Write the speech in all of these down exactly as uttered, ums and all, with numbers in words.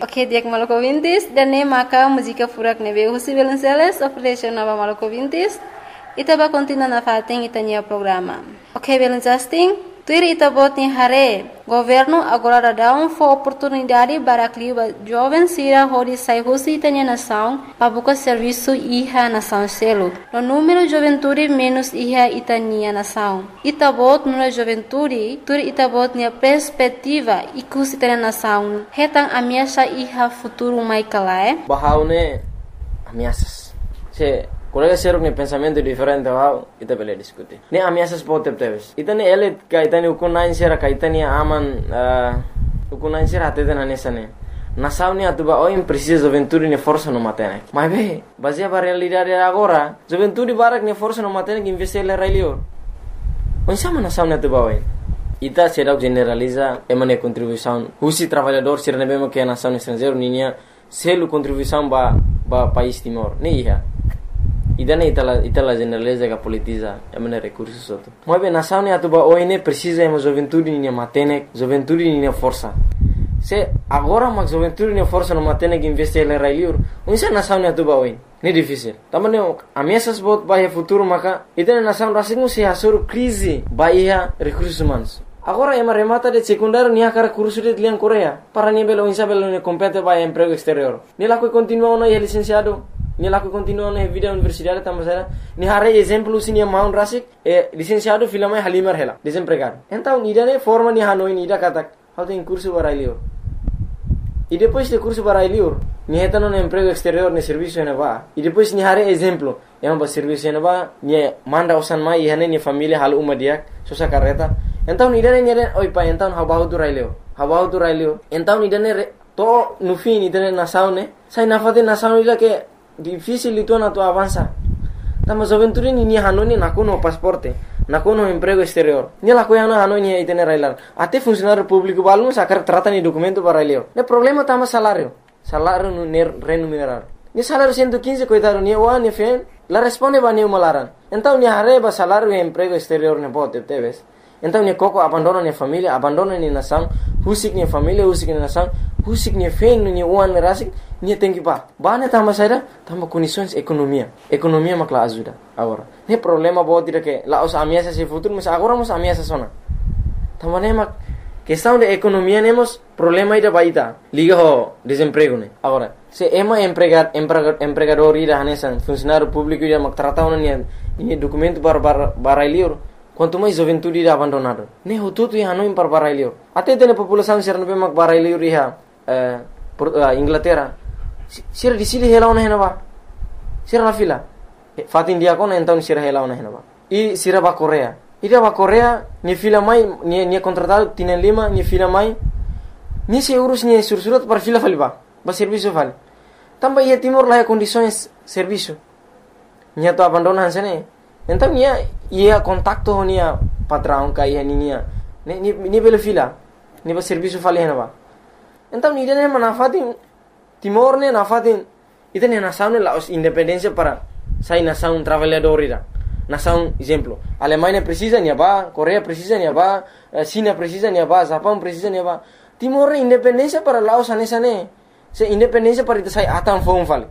Ok, dia Maluku Vintis dan ne maka música furak nebe husi Belenceles operation nova Maluku Vintis. Ita ba continua na fating itanya programa. Ok, Belencasting. Tuir ita bot ni hare. Governo agora dá um for oportunidade para clima jovem sira hori sai husi itanya nação para buscar serviço iha nação selo. No número juventude menos iha itania nação. Ita bot no juventude, tuir ita bot ni perspectiva ikus itanya nação. Hetang ameaça iha futuro mai kalae. Bahaune ameaças. Se colega ser um pensamento diferente ao ita bele discutir. Ne ameaças pode ter. Ita ne ele ka ita ne ukunain sera ka ita ne aman ukunain sera até na nessa ne. Nação ne atuba oi precisa juventude ne força no matene. Mas be, baseia para realidade agora, juventude barak ne força no matene que investir le railio. Onde sama nação ne atuba oi. Ita será generaliza emane contribuição. Husi trabalhador ser ne bemo que nação estrangeiro ninya selo contribuição ba ba país Timor. Ne iha. Idane itala itala generaliza que politiza emane recursos outro. Mas bem nação ne atuba oi ne precisa emo juventude ne matene, juventude ne força. Se agora mas juventude ne força no matene que investir le railio. Onde nação ne atuba oi. Ne difícil. Tamane ameaças bot ba futuro maka itane nação rasingu se asur crise ba ia recursos humanos. Agora ema remata de secundário nia cara curso de lian Coreia para nível onde belo ne compete ba emprego exterior. Ni la que continua no licenciado. Ni la que continua na vida universidade tamasera ni hare exemplo sinia Mount Rasik e licenciado filama Halimar hela desempregado. Então ida ne forma ni hanoi ni ida katak how tem curso para elior. E depois de curso para elior ni heta no emprego exterior ne serviço ne va. E depois ni hare exemplo yang ba serviço ne va ni manda usan mai hane ni família hal uma dia sosa carreta. Então ida ne ni oi pa então how bahu tu railio. How bahu tu railio. Então ida ne to no fim ida ne nação ne sai na fate nação ida que difícil itu na tu avança. Tama juventude ni ni hanoni nakuno pasporte, nakuno emprego exterior. Ni la coisa na hanoni aí tener railar. Até funcionário público balmo sacar trata ni documento para railio. Ne problema tama salário. Salário no remunerado. Ni salário cento e quinze coitado ni wa ni fen, la responde ba ni malaran. Então ni hareba salário e emprego exterior ne pode teves. Então ni coco abandona ni família, abandona ni nação, husik ni família, husik ni nação, husik ni fen ni uan rasik. Ni tem que ba. Ba ne tama saída, tama condições economia. Economia makla ajuda agora. Ne problema bo tira que lá os ameaças se futuro, mas agora mos ameaças sona. Tama ne mak questão de economia nemos problema ida baita. Liga ho desemprego ne. Agora, se ema empregar empregador ida hanesan funcionário público ida mak trata una ni ni documento para para lior. Quanto mais juventude ida abandonado. Ne ho tudo e hanoi para para lior. Até tem população ser no be mak para lior iha eh Inglaterra. Sira di sini hela ona henaba. Sira la fila. Fatin dia kon então sira hela ona henaba. I sira ba Korea. Ida ba Korea ni fila mai ni ni contratado tienen lima ni fila mai. Ni se urus ni sursurat para fila faliba. Ba serviço fal. Tamba ia Timor lá condições serviço. Ni to abandona sene. Então ia ia contacto nia patrão ka ia ni ni ni ni bela fila. Ni ba serviço fal henaba. Então ni dene manafatin Timor ne nafatin ita ne nação ne la independência para sai nação trabalhador ira. Nação exemplo, Alemanha precisa ni ba, Coreia precisa ni ba, China precisa ni ba, Japão precisa ni ba. Timor ne independência para Laos anesa ne. Se independência para ita sai atan fon fal.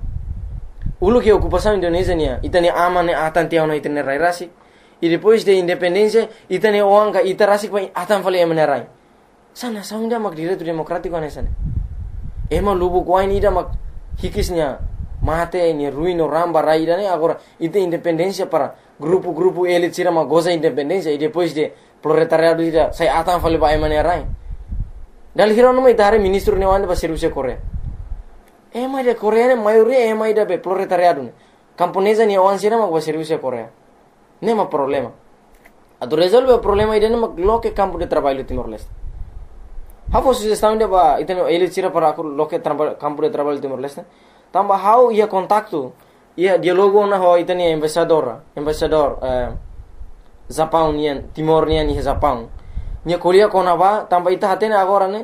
Ulu que ocupação Indonésia ni ita ne aman ne atan tiao no ita ne rai rasi. E depois de independência ita ne oanga ita rasi pa atan fal emane rai. Sa nação dia mak direito democrático anesa ne. Ema lubu kuain ida mak hikisnya mate ni ruino ramba raida ne agora ite independência para grupo-grupo elit sira ma goza independência e depois de proletariado ida sai atan fale ba emane rai. Dal hiro no mai dare ministro ne wanda ba serviço Coreia. Ema de Coreia ne maioria ema ida be proletariado ne. Camponesa ne wan sira ma ba serviço Coreia. Ne ma problema. Ado resolve o problema ida ne ma loke campo de trabalho Timor-Leste. How sugestão de ba iteno ele tira para aku loke campo de trabalho Timor-Leste. Tamba how ia contacto ia dialogo na ho iteni embaixador, embaixador eh Japão nian Timor nian ni Japão. Nia kolia kona ba tamba ita hatene agora ne